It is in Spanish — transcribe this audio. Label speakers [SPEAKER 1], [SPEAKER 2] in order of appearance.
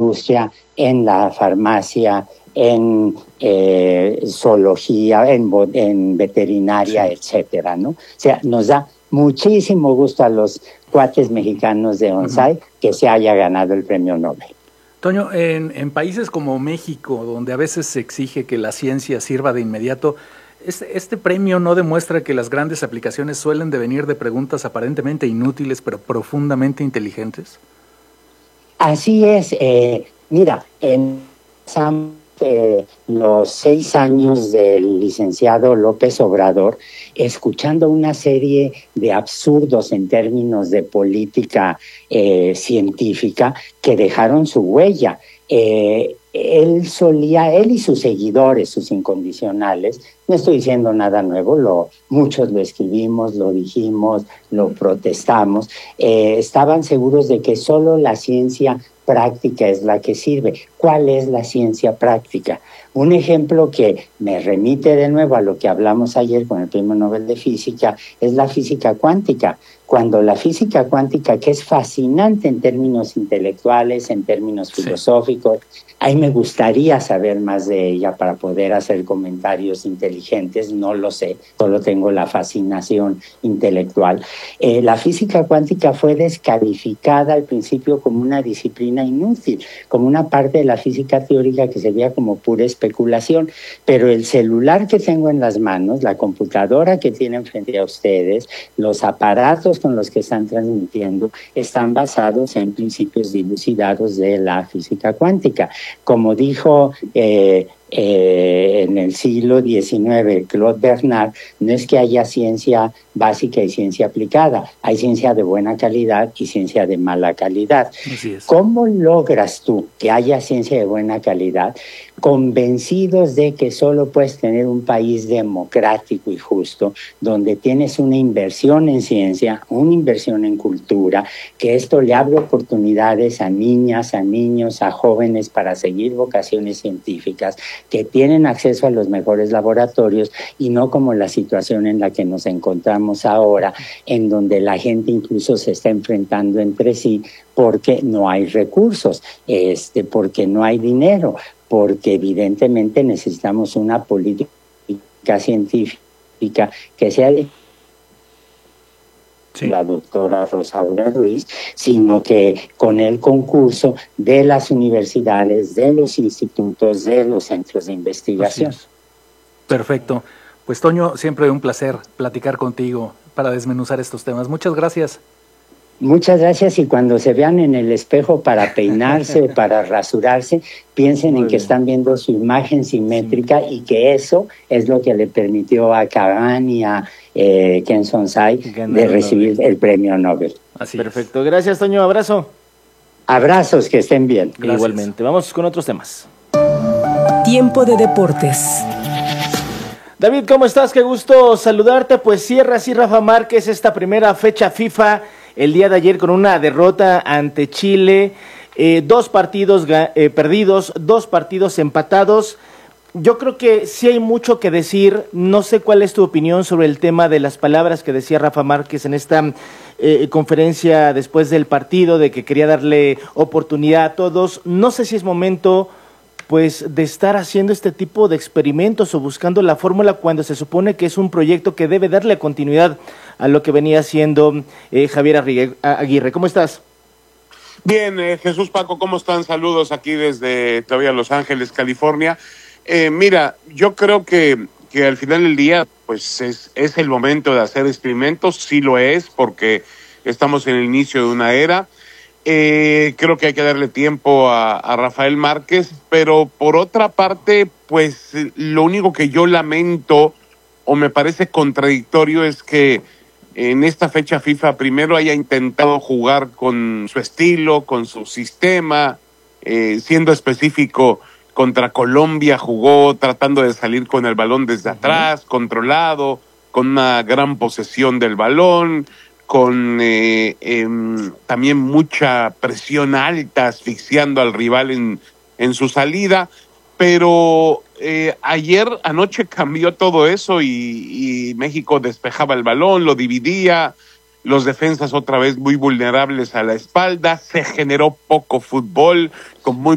[SPEAKER 1] industria, en la farmacia, en zoología, en veterinaria, sí, etcétera, ¿no? O sea, nos da muchísimo gusto a los cuates mexicanos de ONSAI que se haya ganado el premio Nobel.
[SPEAKER 2] Toño, en países como México, donde a veces se exige que la ciencia sirva de inmediato, ¿este premio no demuestra que las grandes aplicaciones suelen devenir de preguntas aparentemente inútiles, pero profundamente inteligentes?
[SPEAKER 1] Así es. Mira, en los 6 años del licenciado López Obrador, escuchando una serie de absurdos en términos de política científica que dejaron su huella. Él y sus seguidores, sus incondicionales, no estoy diciendo nada nuevo, muchos lo escribimos, lo dijimos, lo protestamos, estaban seguros de que solo la ciencia práctica es la que sirve. ¿Cuál es la ciencia práctica? Un ejemplo que me remite de nuevo a lo que hablamos ayer con el Premio Nobel de Física es la física cuántica. Cuando la física cuántica, que es fascinante en términos intelectuales, en términos filosóficos, ahí me gustaría saber más de ella para poder hacer comentarios inteligentes, no lo sé, solo tengo la fascinación intelectual. La física cuántica fue descalificada al principio como una disciplina inútil, como una parte de la física teórica que se veía como pura especulación, pero el celular que tengo en las manos, la computadora que tienen frente a ustedes, los aparatos con los que están transmitiendo, están basados en principios dilucidados de la física cuántica. Como dijo en el siglo XIX Claude Bernard, no es que haya ciencia básica y ciencia aplicada, hay ciencia de buena calidad y ciencia de mala calidad.
[SPEAKER 2] Así es.
[SPEAKER 1] ¿Cómo logras tú que haya ciencia de buena calidad convencidos de que solo puedes tener un país democrático y justo, donde tienes una inversión en ciencia, una inversión en cultura, que esto le abre oportunidades a niñas, a niños, a jóvenes para seguir vocaciones científicas, que tienen acceso a los mejores laboratorios y no como la situación en la que nos encontramos ahora, en donde la gente incluso se está enfrentando entre sí porque no hay recursos, porque no hay dinero, porque evidentemente necesitamos una política científica que sea de la doctora Rosaura Ruiz, sino que con el concurso de las universidades, de los institutos, de los centros de investigación.
[SPEAKER 2] Perfecto. Pues Toño, siempre un placer platicar contigo para desmenuzar estos temas. Muchas gracias.
[SPEAKER 1] Muchas gracias, y cuando se vean en el espejo para peinarse, para rasurarse, piensen en que están viendo su imagen simétrica y que eso es lo que le permitió a Kagan y a Ken Sonsai de recibir el premio Nobel.
[SPEAKER 3] Así perfecto, gracias Toño, abrazo.
[SPEAKER 1] Abrazos, que estén bien.
[SPEAKER 3] Gracias. Igualmente, vamos con otros temas.
[SPEAKER 4] Tiempo de deportes.
[SPEAKER 3] David, ¿cómo estás? Qué gusto saludarte. Pues cierra así Rafa Márquez esta primera fecha FIFA el día de ayer con una derrota ante Chile, 2 partidos perdidos, 2 partidos empatados. Yo creo que sí hay mucho que decir. No sé cuál es tu opinión sobre el tema de las palabras que decía Rafa Márquez en esta conferencia después del partido, de que quería darle oportunidad a todos. No sé si es momento pues de estar haciendo este tipo de experimentos o buscando la fórmula cuando se supone que es un proyecto que debe darle continuidad a lo que venía haciendo Javier Aguirre. ¿Cómo estás?
[SPEAKER 5] Bien, Jesús, Paco, ¿cómo están? Saludos aquí desde todavía Los Ángeles, California. Mira, yo creo que al final del día pues es el momento de hacer experimentos, sí lo es, porque estamos en el inicio de una era. Creo que hay que darle tiempo a Rafael Márquez, pero por otra parte, pues lo único que yo lamento o me parece contradictorio es que en esta fecha FIFA primero haya intentado jugar con su estilo, con su sistema, siendo específico contra Colombia jugó tratando de salir con el balón desde atrás, controlado, con una gran posesión del balón, con también mucha presión alta, asfixiando al rival en su salida, pero anoche cambió todo eso y México despejaba el balón, lo dividía, los defensas otra vez muy vulnerables a la espalda, se generó poco fútbol, con muy